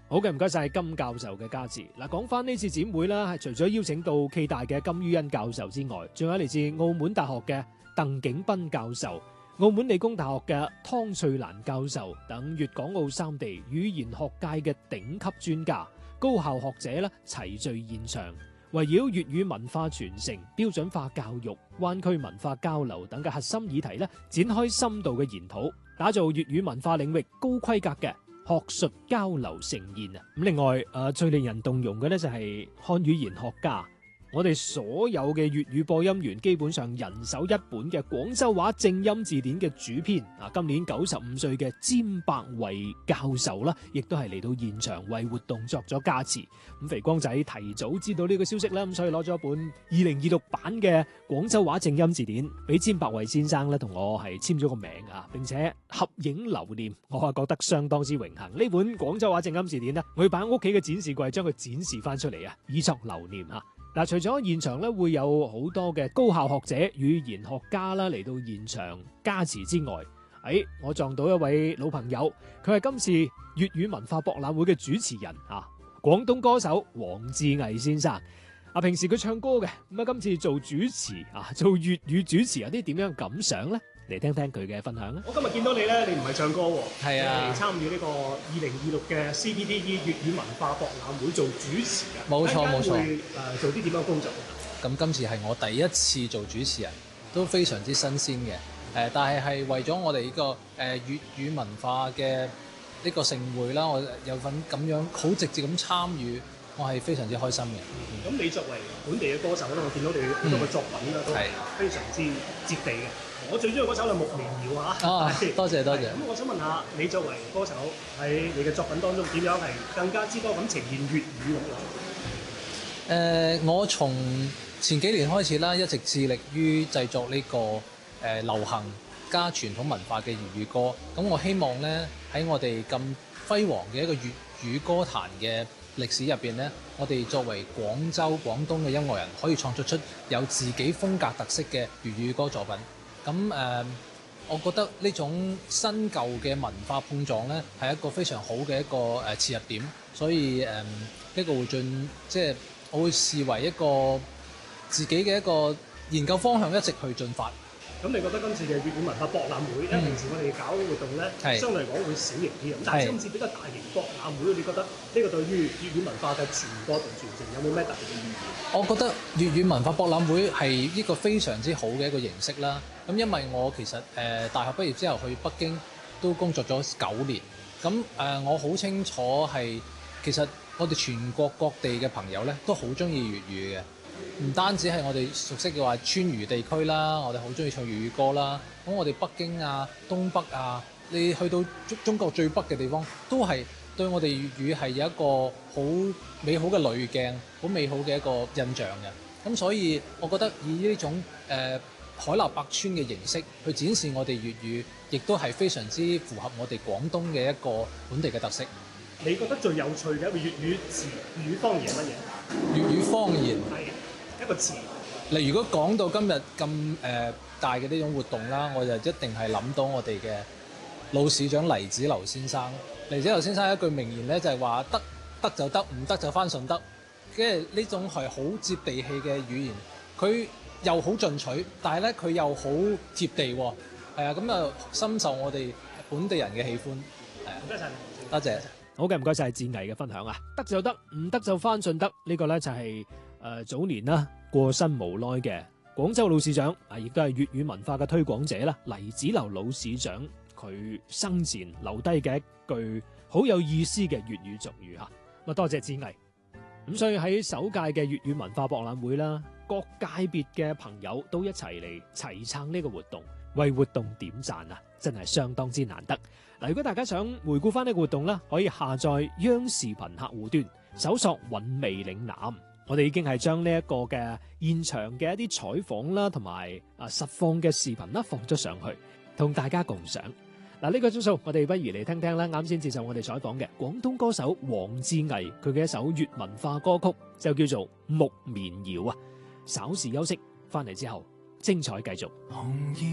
好嘅，唔該晒金教授嘅加持。嗱，講翻呢次展會啦，係除咗邀請到暨大嘅金于欣教授之外，仲有嚟自澳門大學嘅鄧景斌教授、澳門理工大學嘅湯翠蘭教授等粵港澳三地語言學界嘅頂級專家、高校學者啦，齊聚現場，圍繞粵語文化傳承、標準化教育、灣區文化交流等嘅核心議題咧，展開深度嘅研討，打造粵語文化領域高規格嘅學術交流盛宴啊！咁另外最令人動容嘅咧就係漢語言學家，我哋所有嘅粵語播音員基本上人手一本嘅廣州話正音字典嘅主編啊，今年95歲嘅詹百維教授啦，亦都係嚟到現場為活動作咗加持。咁肥光仔提早知道呢個消息啦，咁所以攞咗一本2026版嘅廣州話正音字典俾詹百維先生咧，同我係簽咗個名啊，並且合影留念，我係覺得相當之榮幸。呢本廣州話正音字典呢，我要擺喺屋企嘅展示櫃，將佢展示翻出嚟啊，以作留念啊！嗱，除咗現場咧會有好多嘅高校學者、語言學家啦嚟到現場加持之外，我撞到一位老朋友，佢係今次粵語文化博覽會嘅主持人啊，廣東歌手黃志毅先生。平時佢唱歌嘅，咁今次做主持啊，做粵語主持有啲點樣感想咧？嚟聽聽佢嘅分享啦。 我今日見到你咧，你唔係唱歌喎， 係啊， 嚟參與呢個2026嘅 CPTE 粵語文化博覽會做主持嘅。 冇錯冇錯。 會做啲點樣工作？ 咁今次係我第一次做主持人，都非常之新鮮嘅。但係為咗我哋呢個粵語文化嘅呢個盛會啦，我有份咁樣好直接咁參與，我係非常之開心嘅。 咁你作為本地嘅歌手咧，我見到你好多嘅作品咧都係非常之接地嘅。我最中意嗰首係木棉謠啊！ 多謝多謝。 咁我想問下，你作為歌手喺你嘅作品當中，點樣係更加之多咁呈現粵語咁樣？ 我從前幾年開始啦，一直致力於製作呢個流行加傳統文化嘅粵語歌。咁我希望咧喺我哋咁輝煌嘅一個粵語歌壇嘅歷史入邊咧，我哋作為廣州、廣東嘅音樂人，可以創作出有自己風格特色嘅粵語歌作品。咁我覺得呢種新舊嘅文化碰撞咧，係一個非常好嘅一個切入點，所以呢個會即係我會視為一個自己嘅一個研究方向，一直去進發。 咁你覺得今次嘅粵語文化博覽會，因為平時我哋搞活動咧，相對嚟講會小型啲，但係今次比較大型博覽會，你覺得呢個對於粵語文化嘅傳播同傳承有冇咩特別嘅意義？ 我覺得粵語文化博覽會係一個非常之好嘅一個形式啦。咁因為我其實大學畢業之後去北京都工作咗9年，咁我好清楚係其實我哋全國各地嘅朋友咧都好中意粵語嘅。唔單止係我哋熟悉嘅話川渝地區啦，我哋好中意唱粵語歌啦。咁我哋北京啊、東北啊，你去到中國最北嘅地方，都係對我哋粵語係有一個好美好嘅濾鏡，好美好嘅一個印象嘅。咁所以，我覺得以呢種海納百川嘅形式去展示我哋粵語，亦都係非常之符合我哋廣東嘅一個本地嘅特色。 你覺得最有趣嘅一個粵語詞、粵語方言係乜嘢？ 粵語方言係一個詞。 如果講到今日咁大嘅呢種活動啦，我就一定係諗到我哋嘅老市長黎子劉先生。黎子劉先生一句名言咧，就係話得就得，唔得就翻順德。跟住呢種係好接地氣嘅語言，佢又好進取，但係咧佢又好貼地喎。係啊，咁啊深受我哋本地人嘅喜歡。 唔該晒， 多謝。 好嘅，唔該晒志毅嘅分享啊！得就得，唔得就翻順德。呢個咧就係早年啦過身無奈嘅廣州老市長啊，亦都係粵語文化嘅推廣者啦。黎子劉老市長佢生前留低嘅一句好有意思嘅粵語俗語嚇。咁多謝志毅。咁所以喺首屆嘅粵語文化博覽會啦，各界別嘅朋友都一齊嚟齊撐呢個活動，為活動點讚啊！真係相當之難得。嗱，如果大家想回顧翻呢個活動咧，可以下載央視頻客戶端，搜索韻味嶺南。我哋已經係將呢一個嘅現場嘅一啲採訪啦，同埋實況嘅視頻啦放咗上去，同大家共賞。嗱，呢個鐘數我哋不如嚟聽聽啦，啱先接受我哋採訪嘅廣東歌手黃志毅，佢嘅一首粵文化歌曲就叫做《木棉謠》啊。稍事休息，翻嚟之後精彩繼續。